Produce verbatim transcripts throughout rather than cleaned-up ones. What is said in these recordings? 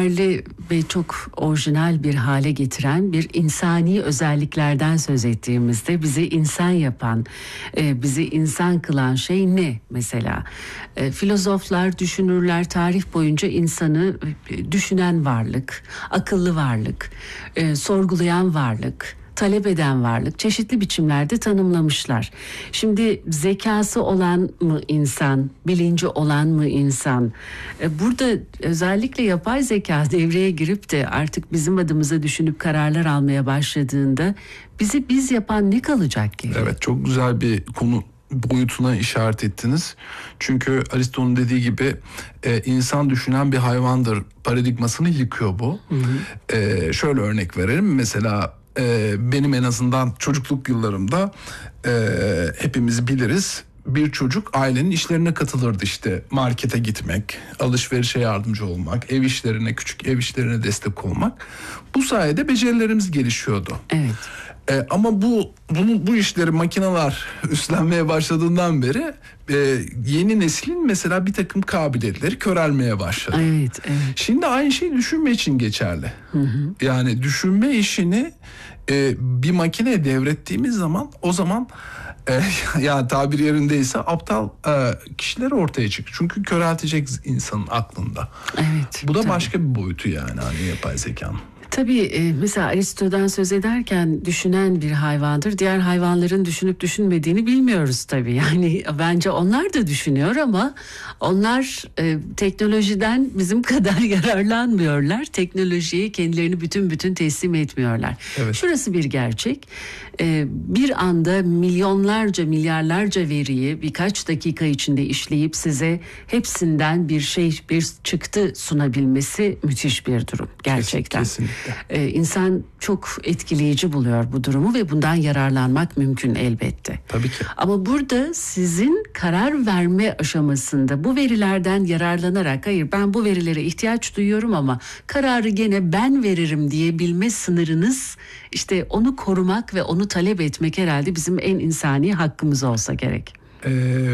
değerli ve çok orijinal bir hale getiren bir insani özelliklerden söz ettiğimizde bizi insan yapan, bizi insan kılan şey ne mesela? Filozoflar, düşünürler tarih boyunca insanı düşünen varlık, akıllı varlık, sorgulayan varlık, talep eden varlık çeşitli biçimlerde tanımlamışlar. Şimdi zekası olan mı insan, bilinci olan mı insan? Burada özellikle yapay zeka devreye girip de artık bizim adımıza düşünüp kararlar almaya başladığında bizi biz yapan ne kalacak ki? Evet, çok güzel bir konu boyutuna işaret ettiniz. Çünkü Aristo'nun dediği gibi e, insan düşünen bir hayvandır paradigmasını yıkıyor bu. Hı hı. E, şöyle örnek verelim. Mesela e, benim en azından çocukluk yıllarımda e, hepimiz biliriz. Bir çocuk ailenin işlerine katılırdı, işte markete gitmek, alışverişe yardımcı olmak, ev işlerine, küçük ev işlerine destek olmak. Bu sayede becerilerimiz gelişiyordu. Evet. Ee, ama bu bunu bu işleri makineler üstlenmeye başladığından beri e, yeni neslin mesela bir takım kabiliyetleri körelmeye başladı. Evet, evet. Şimdi aynı şey düşünme için geçerli. Hı hı. Yani düşünme işini e, bir makineye devrettiğimiz zaman o zaman e, yani tabir yerindeyse aptal e, kişiler ortaya çıkıyor. Çünkü köreltecek insanın aklında. Evet. Bu da tabii. başka bir boyutu yani hani yapay zekanın. Tabii mesela Aristo'dan söz ederken düşünen bir hayvandır. Diğer hayvanların düşünüp düşünmediğini bilmiyoruz tabii. Yani bence onlar da düşünüyor ama onlar e, teknolojiden bizim kadar yararlanmıyorlar. Teknolojiyi kendilerini bütün bütün teslim etmiyorlar. Evet. Şurası bir gerçek. E, bir anda milyonlarca, milyarlarca veriyi birkaç dakika içinde işleyip size hepsinden bir şey, bir çıktı sunabilmesi müthiş bir durum gerçekten. Kesinlikle. Ee, insan çok etkileyici buluyor bu durumu ve bundan yararlanmak mümkün elbette. Tabii ki. Ama burada sizin karar verme aşamasında bu verilerden yararlanarak hayır ben bu verilere ihtiyaç duyuyorum ama kararı gene ben veririm diyebilme sınırınız, işte onu korumak ve onu talep etmek herhalde bizim en insani hakkımız olsa gerek. Ee,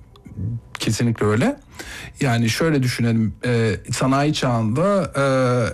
kesinlikle öyle. Yani şöyle düşünelim, e, sanayi çağında e,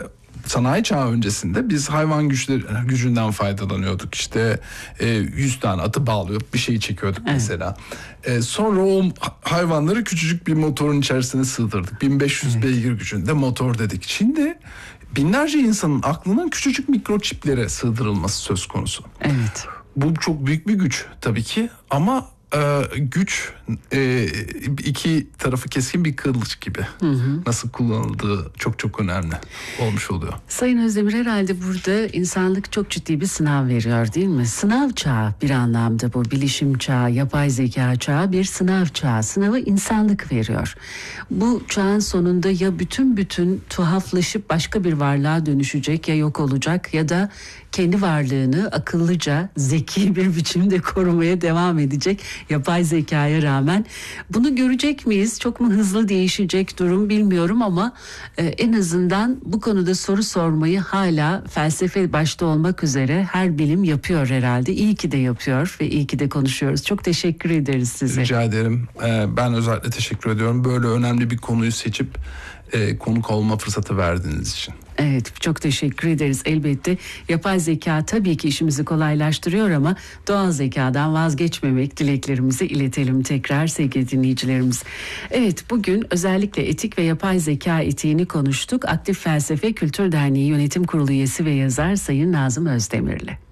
sanayi çağı öncesinde biz hayvan güçleri, gücünden faydalanıyorduk. İşte e, yüz tane atı bağlıyorduk, bir şeyi çekiyorduk evet. mesela. E, sonra o hayvanları küçücük bir motorun içerisine sığdırdık. bin beş yüz evet. beygir gücünde motor dedik. Şimdi binlerce insanın aklının küçücük mikroçiplere sığdırılması söz konusu. Evet. Bu çok büyük bir güç tabii ki ama Ee, güç e, iki tarafı keskin bir kılıç gibi. Hı hı. Nasıl kullanıldığı çok çok önemli olmuş oluyor. Sayın Özdemir, herhalde burada insanlık çok ciddi bir sınav veriyor değil mi? Sınav çağı bir anlamda bu. Bilişim çağı, yapay zeka çağı bir sınav çağı. Sınavı insanlık veriyor. Bu çağın sonunda ya bütün bütün tuhaflaşıp başka bir varlığa dönüşecek ya yok olacak ya da kendi varlığını akıllıca, zeki bir biçimde korumaya devam edecek yapay zekaya rağmen. Bunu görecek miyiz? Çok mu hızlı değişecek durum bilmiyorum ama e, en azından bu konuda soru sormayı hala felsefe başta olmak üzere her bilim yapıyor herhalde. İyi ki de yapıyor ve iyi ki de konuşuyoruz. Çok teşekkür ederiz size. Rica ederim. Ee, ben özellikle teşekkür ediyorum. Böyle önemli bir konuyu seçip e, konuk olma fırsatı verdiğiniz için. Evet, çok teşekkür ederiz. Elbette yapay zeka tabii ki işimizi kolaylaştırıyor ama doğal zekadan vazgeçmemek dileklerimizi iletelim tekrar sevgili dinleyicilerimiz. Evet, bugün özellikle etik ve yapay zeka etiğini konuştuk. Aktif Felsefe Kültür Derneği Yönetim Kurulu üyesi ve yazar Sayın Nazım Özdemir'le.